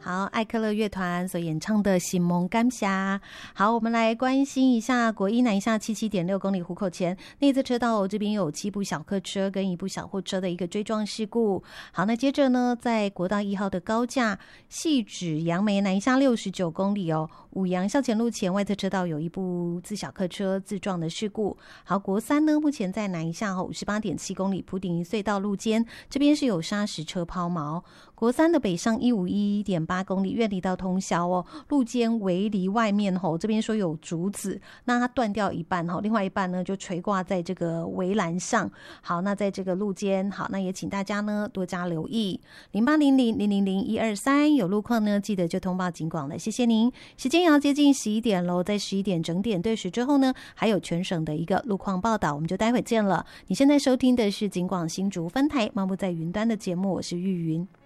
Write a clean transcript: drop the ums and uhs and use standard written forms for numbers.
好，艾克勒乐团所演唱的《心梦感谢》。好，我们来关心一下国一南下77.6公里湖口前内侧车道这边有7部小客车跟1部小货车的一个追撞事故。好，那接着呢，在国道1号的高架汐止杨梅南下69公里五杨校前路前外侧车道有1部自小客车自撞的事故。好，国三呢，目前在南下58.7公里埔顶隧道路肩，这边是有砂石车抛锚。国三的北上151.8公里院里到通霄路肩围篱外面这边说有竹子，那它断掉一半另外一半呢就垂挂在这个围栏上。好，那在这个路肩，好，那也请大家呢多加留意0800000123，有路况呢记得就通报警广了，谢谢您。时间也要接近11点咯，在11点整点对时之后呢，还有全省的一个路况报道，我们就待会见了。你现在收听的是警广新竹分台漫步在云端的节目，我是玉云。